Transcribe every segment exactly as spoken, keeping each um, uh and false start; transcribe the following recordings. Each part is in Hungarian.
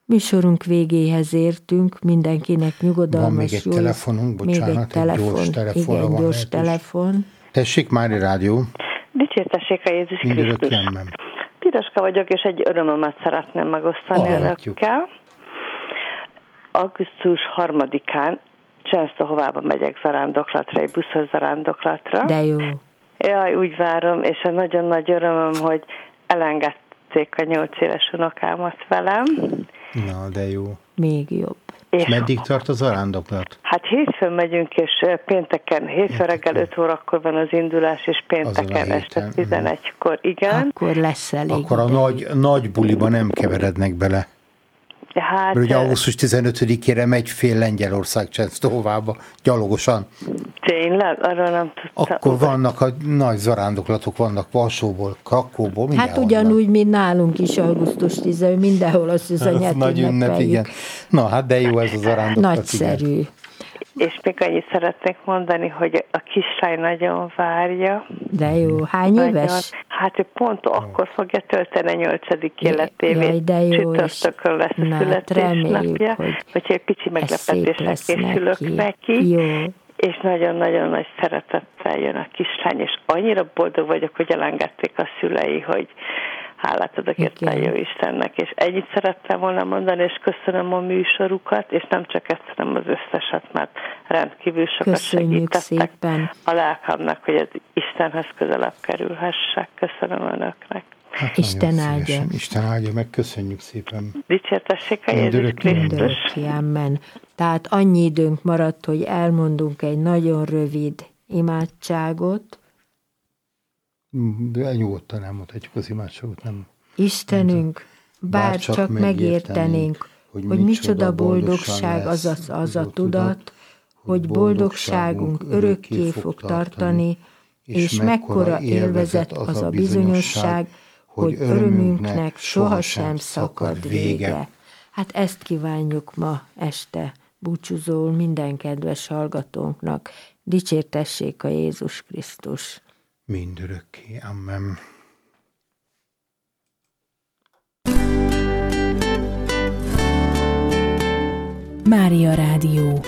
műsorunk végéhez értünk, mindenkinek nyugodalmas. Van még egy telefonunk, bocsánat, még egy, telefon, egy gyors telefon. Igen, van gyors telefon. Tessék, Mária Rádió. Dicsértessék a Jézus Krisztus. Piroska vagyok, és egy örömömet szeretném megosztani önökkel. augusztus harmadikán Csensztohovába megyek zarándoklatra, egy buszos zarándoklatra. De jó. Jaj, úgy várom, és a nagyon nagy örömöm, hogy elengedték a nyolc éves unokámat velem. Na, de jó. Még jobb. És meddig tart a zarándoklat? Hát hétfőn megyünk, és pénteken, hétfő reggel öt órakor van az indulás, és pénteken este tizenegykor, igen. Akkor lesz elég. Akkor a nagy, nagy buliba nem keverednek bele. Hát, mert ugye augusztus tizenötödikére megy fél Lengyelország Csensztohovába, gyalogosan. Tényleg? Arra nem tudtam. Akkor vannak a nagy zarándoklatok, vannak Varsóból, Krakóból, hát ugyanúgy, mint nálunk is augusztus tizenötödike, mindenhol a szüzanyát nagy ünnep, igen. Na, hát de jó ez a zarándoklat. Nagyszerű. Igen. És még annyit szeretnék mondani, hogy a kislány nagyon várja. De jó, hány nagyon, éves? Hát ő pont akkor fogja tölteni a nyolcadik életévét. Csütörtökön lesz a na, születésnapja, hogy hogyha egy pici meglepetésre készülök neki. neki. Jó. És nagyon-nagyon nagy szeretettel jön a kislány, és annyira boldog vagyok, hogy elengedték a szülei, hogy hálát adok érte a jó Istennek, és ennyit szerettem volna mondani, és köszönöm a műsorukat, és nem csak ezt, hanem az összeset, mert rendkívül sokat Köszönjük segítettek szépen. a lelkámnak, hogy az Istenhez közelebb kerülhessek. Köszönöm önöknek. Hát Isten áldja. Isten áldja, meg köszönjük szépen. Dicsértessék a Jézus Krisztus. Amen. Tehát annyi időnk maradt, hogy elmondunk egy nagyon rövid imádságot. De nyugodtan elmondhatjuk az imádságot, nem? Istenünk, bár, bár csak, csak megértenénk, hogy, hogy micsoda boldogság az az, az a tudat, hogy boldogságunk örökké fog tartani, és mekkora élvezet az a bizonyosság, hogy örömünknek sohasem szakad vége. Hát ezt kívánjuk ma este búcsúzól minden kedves hallgatónknak. Dicsértessék a Jézus Krisztus. Mindörökké. Amen. Mária Rádió.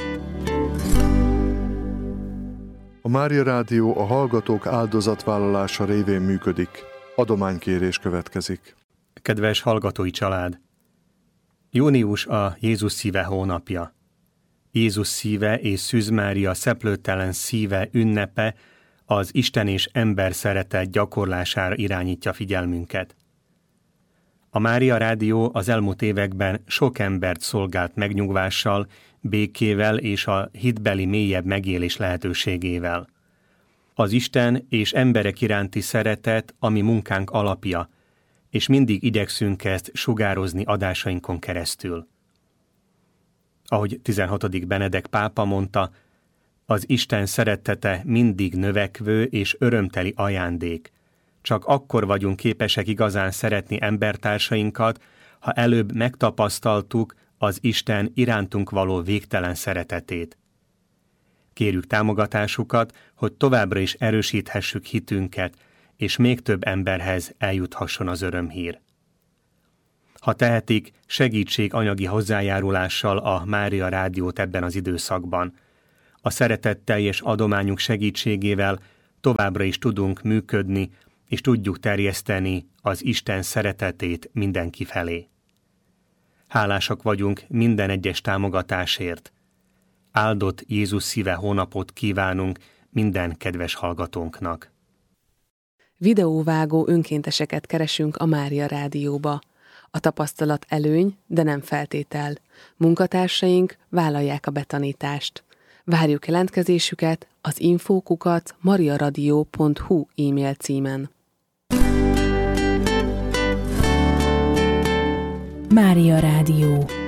A Mária Rádió a hallgatók áldozatvállalása révén működik. Adománykérés következik. Kedves hallgatói család! Június a Jézus szíve hónapja. Jézus szíve és Szűz Mária szeplőtelen szíve ünnepe az Isten és ember szeretet gyakorlására irányítja figyelmünket. A Mária Rádió az elmúlt években sok embert szolgált megnyugvással, békével és a hitbeli mélyebb megélés lehetőségével. Az Isten és emberek iránti szeretet, ami munkánk alapja, és mindig igyekszünk ezt sugározni adásainkon keresztül. Ahogy tizenhatodik Benedek pápa mondta, az Isten szeretete mindig növekvő és örömteli ajándék. Csak akkor vagyunk képesek igazán szeretni embertársainkat, ha előbb megtapasztaltuk az Isten irántunk való végtelen szeretetét. Kérjük támogatásukat, hogy továbbra is erősíthessük hitünket, és még több emberhez eljuthasson az örömhír. Ha tehetik, segítség anyagi hozzájárulással a Mária Rádiót ebben az időszakban. A szeretetteljes adományunk segítségével továbbra is tudunk működni, és tudjuk terjeszteni az Isten szeretetét mindenki felé. Hálásak vagyunk minden egyes támogatásért. Áldott Jézus szíve hónapot kívánunk minden kedves hallgatónknak. Videóvágó önkénteseket keresünk a Mária Rádióba. A tapasztalat előny, de nem feltétel. Munkatársaink vállalják a betanítást. Várjuk jelentkezésüket az info kukac mariaradio pont hu e-mail címen. Mária Rádió.